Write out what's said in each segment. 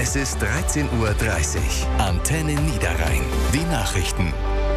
Es ist 13:30 Uhr. Antenne Niederrhein. Die Nachrichten.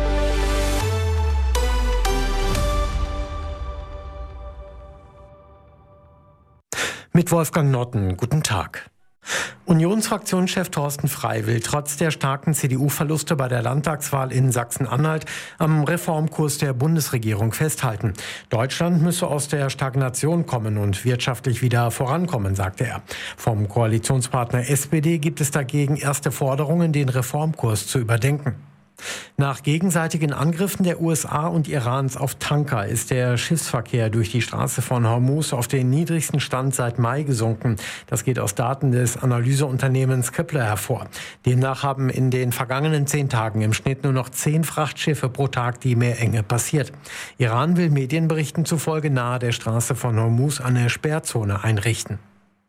Mit Wolfgang Notten. Guten Tag. Unionsfraktionschef Thorsten Frey will trotz der starken CDU-Verluste bei der Landtagswahl in Sachsen-Anhalt am Reformkurs der Bundesregierung festhalten. Deutschland müsse aus der Stagnation kommen und wirtschaftlich wieder vorankommen, sagte er. Vom Koalitionspartner SPD gibt es dagegen erste Forderungen, den Reformkurs zu überdenken. Nach gegenseitigen Angriffen der USA und Irans auf Tanker ist der Schiffsverkehr durch die Straße von Hormuz auf den niedrigsten Stand seit Mai gesunken. Das geht aus Daten des Analyseunternehmens Kepler hervor. Demnach haben in den vergangenen 10 Tagen im Schnitt nur noch 10 Frachtschiffe pro Tag die Meerenge passiert. Iran will Medienberichten zufolge nahe der Straße von Hormuz eine Sperrzone einrichten.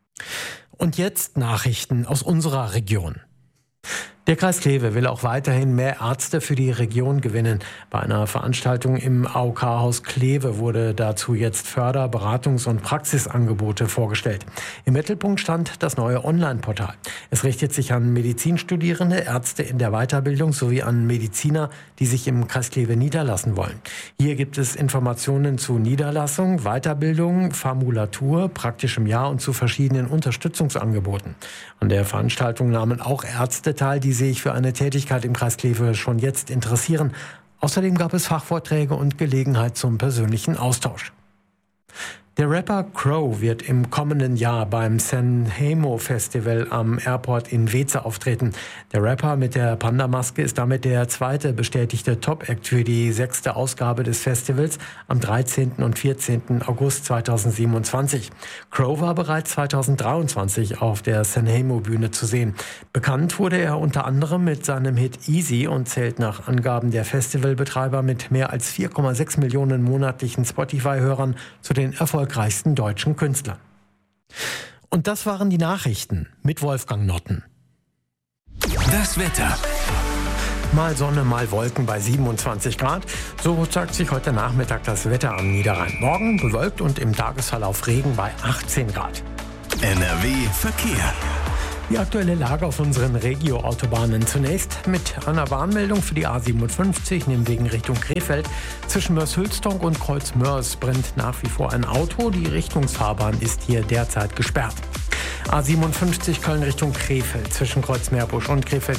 Und jetzt Nachrichten aus unserer Region. Der Kreis Kleve will auch weiterhin mehr Ärzte für die Region gewinnen. Bei einer Veranstaltung im AOK-Haus Kleve wurde dazu jetzt Förder-, Beratungs- und Praxisangebote vorgestellt. Im Mittelpunkt stand das neue Online-Portal. Es richtet sich an Medizinstudierende, Ärzte in der Weiterbildung sowie an Mediziner, die sich im Kreis Kleve niederlassen wollen. Hier gibt es Informationen zu Niederlassung, Weiterbildung, Formulatur, praktischem Jahr und zu verschiedenen Unterstützungsangeboten. An der Veranstaltung nahmen auch Ärzte teil, die sich für eine Tätigkeit im Kreis Kleve schon jetzt interessieren. Außerdem gab es Fachvorträge und Gelegenheit zum persönlichen Austausch. Der Rapper Crow wird im kommenden Jahr beim Sanremo Festival am Airport in Weeze auftreten. Der Rapper mit der Panda-Maske ist damit der zweite bestätigte Top-Act für die 6. Ausgabe des Festivals am 13. und 14. August 2027. Crow war bereits 2023 auf der Sanremo-Bühne zu sehen. Bekannt wurde er unter anderem mit seinem Hit Easy und zählt nach Angaben der Festivalbetreiber mit mehr als 4,6 Millionen monatlichen Spotify-Hörern zu den erfolgreichsten deutschen Künstlern. Und das waren die Nachrichten mit Wolfgang Notten. Das Wetter. Mal Sonne, mal Wolken bei 27 Grad. So zeigt sich heute Nachmittag das Wetter am Niederrhein. Morgen bewölkt und im Tagesverlauf Regen bei 18 Grad. NRW Verkehr. Die aktuelle Lage auf unseren Regio-Autobahnen. Zunächst mit einer Warnmeldung für die A57, Nimwegen Richtung Krefeld. Zwischen Mörs-Hülstonk und Kreuz-Mörs brennt nach wie vor ein Auto. Die Richtungsfahrbahn ist hier derzeit gesperrt. A57 Köln Richtung Krefeld. Zwischen Kreuz-Meerbusch und Krefeld